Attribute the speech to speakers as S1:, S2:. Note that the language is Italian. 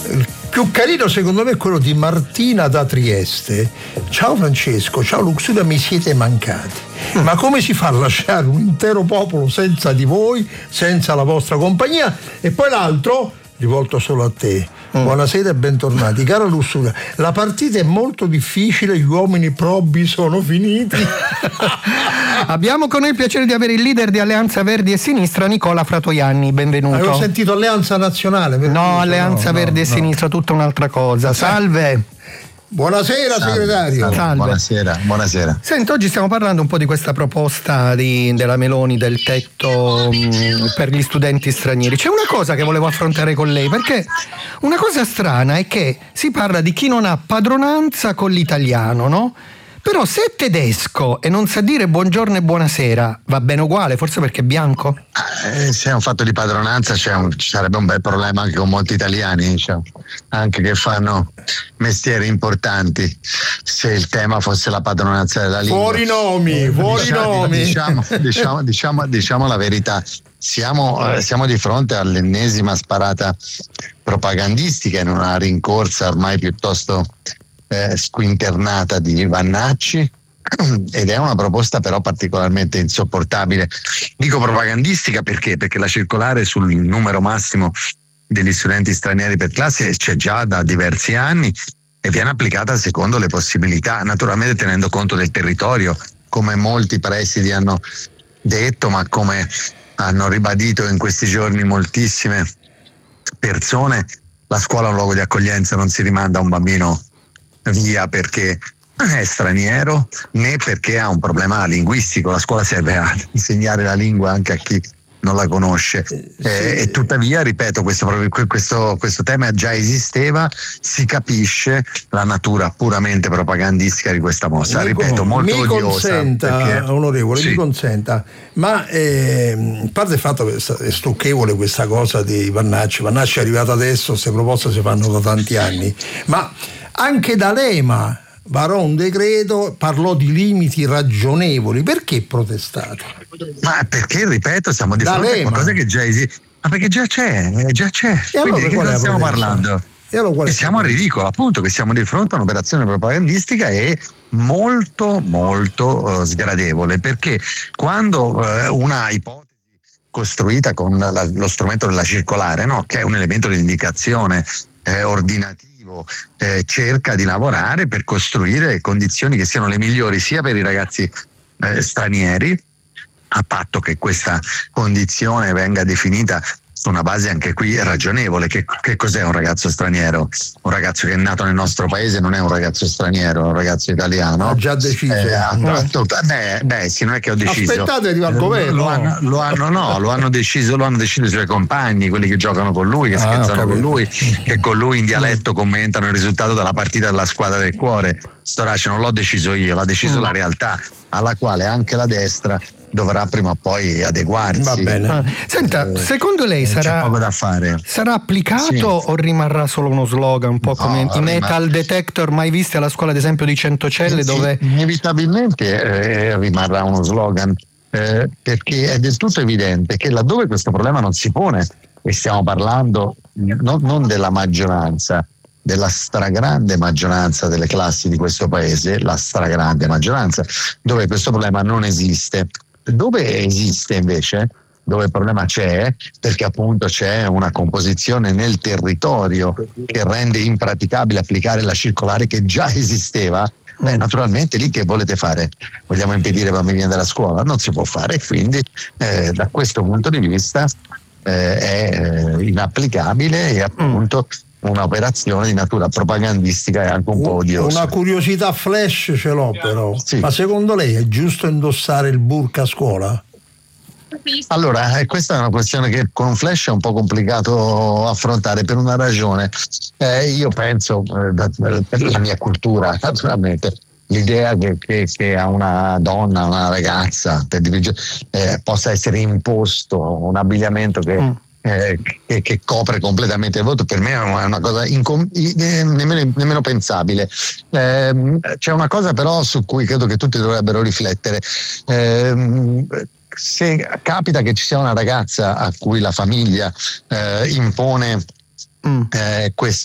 S1: Il più carino secondo me è quello di Martina da Trieste. Ciao Francesco, ciao Luxuria, mi siete mancati. Ma come si fa a lasciare un intero popolo senza di voi, senza la vostra compagnia? E poi l'altro, rivolto solo a te. Buonasera e bentornati. Cara Lussuria, la partita è molto difficile, gli uomini probi sono finiti.
S2: Abbiamo con noi il piacere di avere il leader di Alleanza Verdi e Sinistra, Nicola Fratoianni. Benvenuto.
S1: Avevo sentito Alleanza Nazionale.
S2: No, Alleanza Verdi e Sinistra, tutta un'altra cosa. Salve.
S1: Buonasera segretario.
S2: Salve.
S3: Buonasera.
S2: Senti, oggi stiamo parlando un po' di questa proposta della Meloni del tetto per gli studenti stranieri. C'è una cosa che volevo affrontare con lei, perché una cosa strana è che si parla di chi non ha padronanza con l'italiano, no? Però se è tedesco e non sa dire buongiorno e buonasera, va bene uguale, forse perché è bianco?
S3: Se è un fatto di padronanza ci sarebbe un bel problema anche con molti italiani, diciamo, anche che fanno mestieri importanti, se il tema fosse la padronanza della lingua.
S1: Fuori nomi.
S3: Diciamo la verità. Siamo di fronte all'ennesima sparata propagandistica in una rincorsa ormai piuttosto squinternata di Vannacci, ed è una proposta però particolarmente insopportabile. Dico propagandistica perché la circolare sul numero massimo degli studenti stranieri per classe c'è già da diversi anni e viene applicata secondo le possibilità, naturalmente tenendo conto del territorio, come molti presidi hanno detto, ma come hanno ribadito in questi giorni moltissime persone. La scuola è un luogo di accoglienza, non si rimanda un bambino via perché è straniero né perché ha un problema linguistico. La scuola serve a insegnare la lingua anche a chi non la conosce, e tuttavia, ripeto, questo tema già esisteva. Si capisce la natura puramente propagandistica di questa mossa, ripeto, molto odiosa.
S1: Onorevole, mi consenta, ma a parte il fatto che è stucchevole questa cosa di Vannacci è arrivato adesso, queste proposte si fanno da tanti anni, ma anche D'Alema varò un decreto, parlò di limiti ragionevoli. Perché protestate?
S3: Ma perché, ripeto, siamo di fronte a qualcosa che già esiste. Ma perché già c'è.
S1: E
S3: quindi
S1: allora,
S3: di che cosa stiamo parlando? E siamo al ridicolo, appunto, che siamo di fronte a un'operazione propagandistica e molto molto sgradevole, perché quando una ipotesi costruita con lo strumento della circolare, no, che è un elemento di indicazione ordinativo, cerca di lavorare per costruire condizioni che siano le migliori sia per i ragazzi stranieri, a patto che questa condizione venga definita su una base anche qui ragionevole. Che cos'è un ragazzo straniero? Un ragazzo che è nato nel nostro paese non è un ragazzo straniero, è un ragazzo italiano.
S1: Ha già deciso.
S3: Sì, non è che ho deciso.
S1: Aspettate, arriva il governo.
S3: Lo hanno deciso i suoi compagni, quelli che giocano con lui, che scherzano con lui, che con lui in dialetto commentano il risultato della partita della squadra del cuore. Storace, non l'ho deciso io, l'ha deciso la realtà, alla quale anche la destra dovrà prima o poi adeguarsi.
S1: Va bene.
S2: Senta, secondo lei
S3: c'è poco da fare.
S2: Sarà applicato o rimarrà solo uno slogan, un po' come i metal detector mai visti alla scuola ad esempio di Centocelle, dove
S3: inevitabilmente rimarrà uno slogan, perché è del tutto evidente che laddove questo problema non si pone, e stiamo parlando non della maggioranza, della stragrande maggioranza delle classi di questo paese, la stragrande maggioranza, dove questo problema non esiste. Dove esiste invece, dove il problema c'è, perché appunto c'è una composizione nel territorio che rende impraticabile applicare la circolare che già esisteva, naturalmente lì che volete fare? Vogliamo impedire ai bambini di andare a scuola? Non si può fare, quindi da questo punto di vista è inapplicabile e appunto un'operazione di natura propagandistica e anche un po' odiosa.
S1: Una curiosità flash ce l'ho però, ma secondo lei è giusto indossare il burka a scuola?
S3: Allora, questa è una questione che con un flash è un po' complicato affrontare per una ragione. Io penso, per la mia cultura naturalmente, l'idea che a una donna, a una ragazza per dirigere, possa essere imposto un abbigliamento che copre completamente il volto, per me è una cosa nemmeno pensabile. C'è una cosa però su cui credo che tutti dovrebbero riflettere. Se capita che ci sia una ragazza a cui la famiglia impone